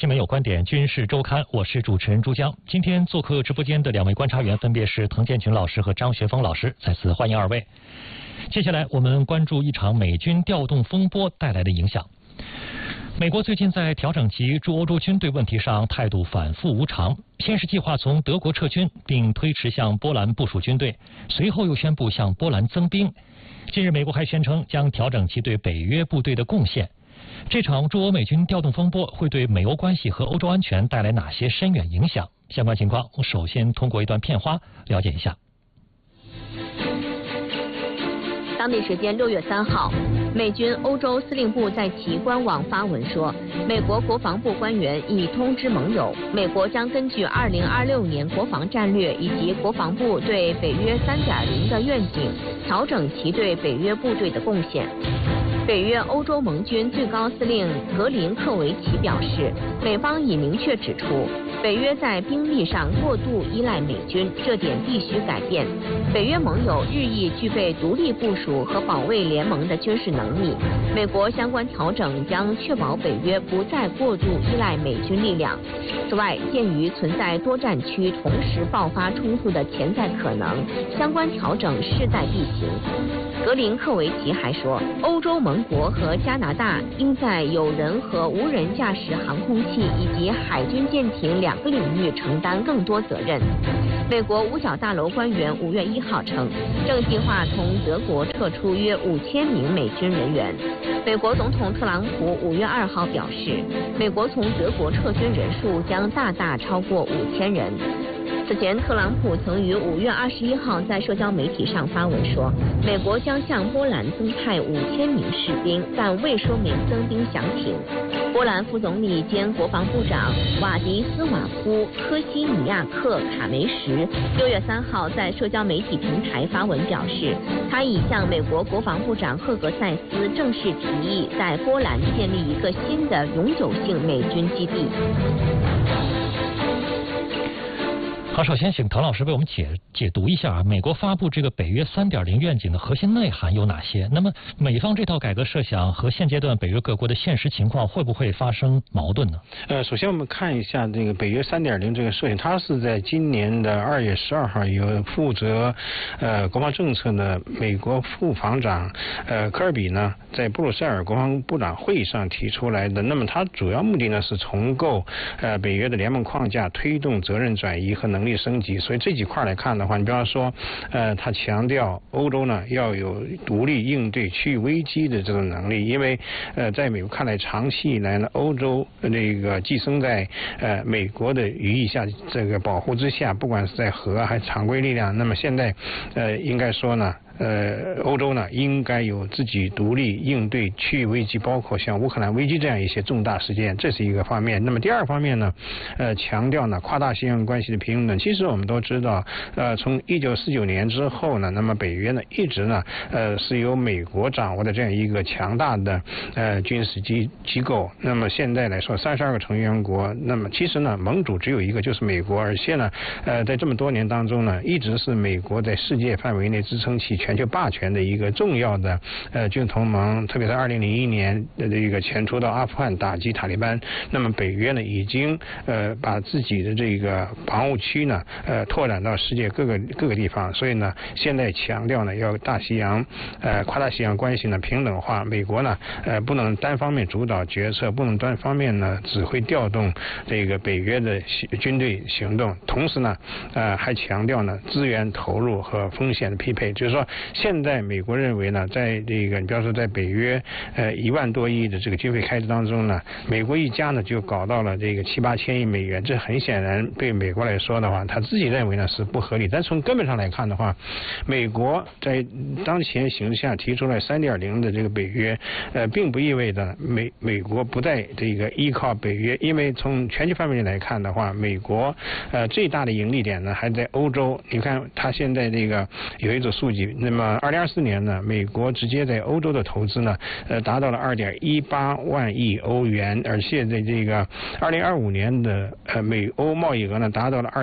新闻有观点军事周刊，我是主持人朱江。今天做客直播间的两位观察员分别是滕建群老师和张学峰老师，再次欢迎二位。接下来我们关注一场美军调动风波带来的影响。美国最近在调整其驻欧洲军队问题上态度反复无常，先是计划从德国撤军，并推迟向波兰部署军队，随后又宣布向波兰增兵。近日美国还宣称将调整其对北约部队的贡献。这场驻欧美军调动风波会对美欧关系和欧洲安全带来哪些深远影响？相关情况我首先通过一段片花了解一下。 当地时间6月3号，美军欧洲司令部在其官网发文说，美国国防部官员已通知盟友，美国将根据2026年国防战略以及国防部对北约3.0的愿景，调整其对北约部队的贡献。北约欧洲盟军最高司令格林克维奇表示，美方已明确指出，北约在兵力上过度依赖美军，这点必须改变。北约盟友日益具备独立部署和保卫联盟的军事能力。美国相关调整将确保北约不再过度依赖美军力量。此外，鉴于存在多战区同时爆发冲突的潜在可能，相关调整势在必行。格林克维奇还说，欧洲盟国和加拿大应在有人和无人驾驶航空器以及海军舰艇2个领域承担更多责任。美国五角大楼官员5月1号称，正计划从德国撤出约5000名美军人员。美国总统特朗普5月2号表示，美国从德国撤军人数将大大超过5000人。此前，特朗普曾于5月21号在社交媒体上发文说，美国将向波兰增派5000名士兵，但未说明增兵详情。波兰副总理兼国防部长瓦迪斯瓦夫科西尼亚克卡梅什6月3号在社交媒体平台发文表示，他已向美国国防部长赫格塞斯正式提议，在波兰建立一个新的永久性美军基地。 好，首先请滕老师为我们解读一下美国发布这个北约3.0愿景的核心内涵有哪些？那么美方这套改革设想和现阶段北约各国的现实情况会不会发生矛盾呢？ 首先我们看一下这个北约3.0这个设想，它是在今年的2月12号由负责国防政策的美国副防长科尔比呢在布鲁塞尔国防部长会议上提出来的。那么它主要目的呢是重构北约的联盟框架，推动责任转移和能力升级。所以这几块来看的话，你比方说他强调欧洲呢要有独立应对区域危机的这种能力，因为在美国看来，长期以来呢，欧洲这个寄生在美国的羽翼下，这个保护之下，不管是在核还是常规力量，那么现在应该说呢，欧洲呢应该有自己独立应对区域危机，包括像乌克兰危机这样一些重大事件，这是一个方面。那么第二方面呢，强调呢跨大西洋关系的平等。其实我们都知道，从1949年之后呢，那么北约呢一直呢是由美国掌握的这样一个强大的军事机构。那么现在来说，32个成员国，那么其实呢盟主只有一个，就是美国，而且呢在这么多年当中呢，一直是美国在世界范围内支撑起全球霸权的一个重要的军同盟。特别是2001年的这个前出到阿富汗打击塔利班，那么北约呢已经把自己的这个防务区呢拓展到世界各个地方。所以呢现在强调呢要大西洋跨大西洋关系呢平等化，美国呢不能单方面主导决策，不能单方面呢指挥调动这个北约的军队行动，同时呢还强调呢资源投入和风险的匹配。就是说现在美国认为呢，在这个你比方说在北约1万多亿的这个军费开支当中呢，美国一家呢就搞到了这个7-8千亿美元，这很显然对美国来说的话，他自己认为呢是不合理。但从根本上来看的话，美国在当前形势下提出了3.0的这个北约，并不意味着美国不再这个依靠北约，因为从全球范围来看的话，美国最大的盈利点呢还在欧洲。你看它现在这个有一组数据， 那么2024年呢，美国直接在欧洲的投资呢，达到了2.18万亿欧元，而且在这个2025年的美欧贸易额呢，达到了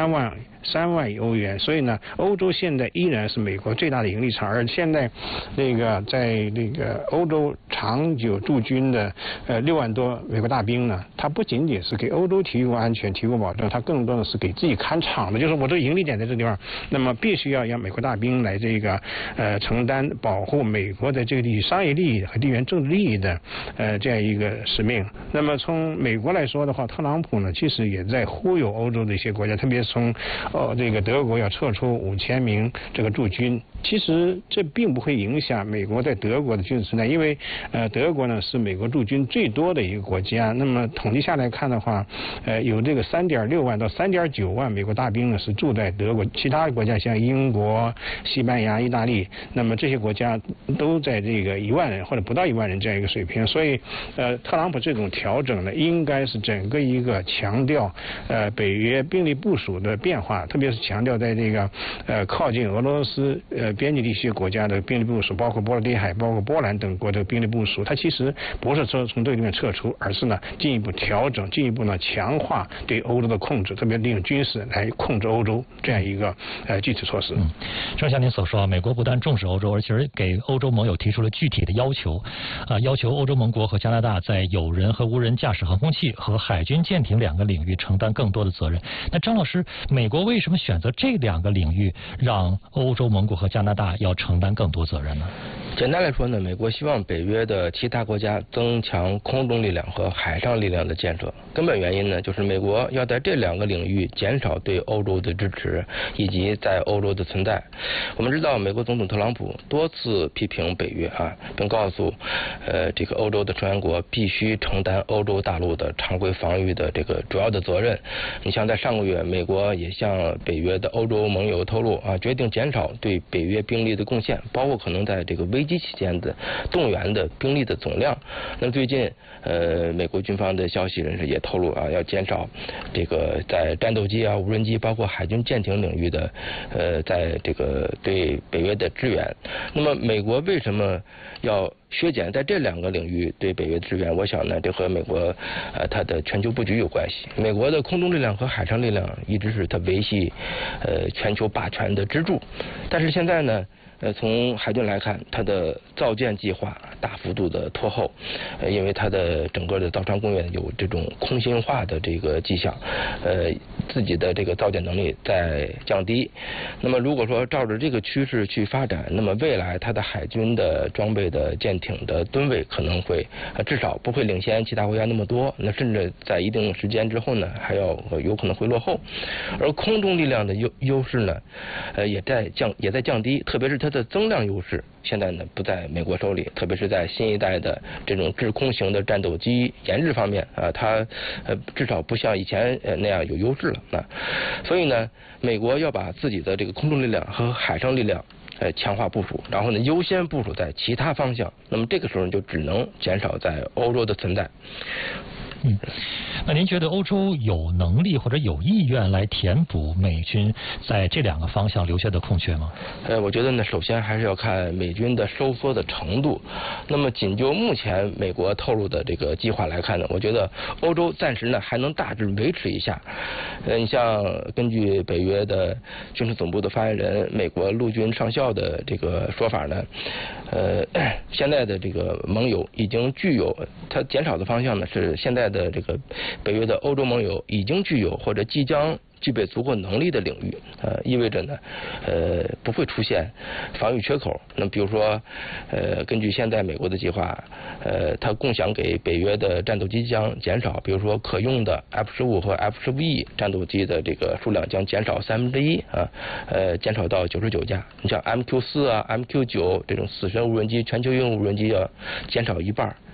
2.3万亿欧元。所以呢，欧洲现在依然是美国最大的盈利场，而现在这个在这个欧洲长久驻军的6万多美国大兵呢，它不仅仅是给欧洲提供安全、提供保证，它更多的是给自己看场的，就是我这个盈利点在这地方，那么必须要让美国大兵来这个承担保护美国在这个地区商业利益和地缘政治利益的这样一个使命。那么从美国来说的话，特朗普呢其实也在忽悠欧洲的一些国家，特别是从这个德国要撤出5000名这个驻军。其实这并不会影响美国在德国的军事存在，因为德国呢是美国驻军最多的一个国家。那么统计下来看的话，有这个3.6万到3.9万美国大兵呢是住在德国，其他国家像英国、西班牙、意大利，那么这些国家都在这个1万人或者不到1万人这样一个水平。所以特朗普这种调整呢，应该是整个一个强调北约兵力部署的变化，特别是强调在这个靠近俄罗斯边境地区国家的兵力部署，包括波罗的海、包括波兰等国的兵力部署，它其实不是说从这个里面撤出，而是呢进一步调整，进一步呢强化对欧洲的控制，特别利用军事来控制欧洲这样一个具体措施。 正像您所说，美国不但重视欧洲，而且给欧洲盟友提出了具体的要求，要求欧洲盟国和加拿大在有人和无人驾驶航空器和海军舰艇2个领域承担更多的责任。那张老师，美国为什么选择这2个领域，让欧洲盟国和加拿大要承担更多责任呢？ 简单来说呢，美国希望北约的其他国家增强空中力量和海上力量的建设。根本原因呢，就是美国要在这2个领域减少对欧洲的支持以及在欧洲的存在。我们知道，美国总统特朗普多次批评北约并告诉这个欧洲的成员国必须承担欧洲大陆的常规防御的这个主要的责任。你像在上个月，美国也向北约的欧洲盟友透露决定减少对北约兵力的贡献，包括可能在这个危机期间的动员的兵力的总量。那么最近美国军方的消息人士也透露要减少这个在战斗机无人机包括海军舰艇领域的在这个对北约的支援。那么美国为什么要削减在这2个领域对北约的支援？我想呢，这和美国它的全球布局有关系。美国的空中力量和海上力量一直是它维系全球霸权的支柱，但是现在呢，从海军来看，它的造舰计划大幅度的拖后，因为它的整个的造船工业有这种空心化的这个迹象，自己的这个造舰能力在降低。那么如果说照着这个趋势去发展，那么未来它的海军的装备的舰艇的吨位可能会至少不会领先其他国家那么多，那甚至在一定时间之后呢，还要有可能会落后。而空中力量的优势呢，也在降低，特别是它的增量优势现在呢不在美国手里，特别是在新一代的这种制空型的战斗机研制方面它至少不像以前那样有优势了所以呢，美国要把自己的这个空中力量和海上力量强化部署，然后呢优先部署在其他方向，那么这个时候就只能减少在欧洲的存在。 那您觉得欧洲有能力或者有意愿来填补美军在这2个方向留下的空缺吗？ 我觉得呢，首先还是要看美军的收缩的程度。那么仅就目前美国透露的这个计划来看呢，我觉得欧洲暂时呢还能大致维持一下。你像根据北约的军事总部的发言人、美国陆军上校的这个说法呢，现在的这个盟友已经具有，它减少的方向呢是现在的这个北约的欧洲盟友已经具有或者即将具备足够能力的领域，意味着呢，不会出现防御缺口。那么比如说，根据现在美国的计划，它共享给北约的战斗机将减少，比如说可用的 F-15和 F-15E 战斗机的这个数量将减少1/3减少到99架。你像 MQ-4 MQ-9这种死神无人机、全球运用无人机要减少1半。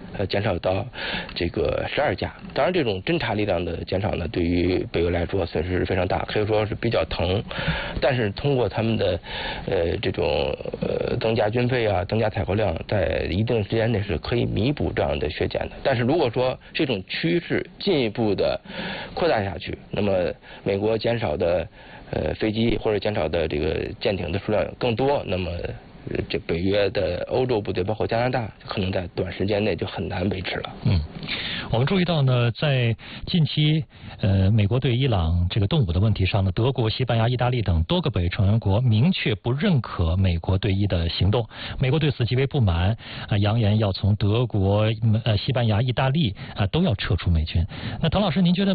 减少到这个12架。当然，这种侦察力量的减少呢，对于北约来说损失非常大，可以说是比较疼。但是通过他们的这种增加军费啊、增加采购量，在一定时间内是可以弥补这样的削减的。但是如果说这种趋势进一步的扩大下去，那么美国减少的飞机或者减少的这个舰艇的数量更多，那么这北约的欧洲部队，包括加拿大，可能在短时间内就很难维持了。 我们注意到呢，在近期美国对伊朗这个动武的问题上呢，德国、西班牙、意大利等多个北约成员国明确不认可美国对伊的行动。美国对此极为不满，扬言要从德国、西班牙、意大利都要撤出美军。那滕老师，您觉得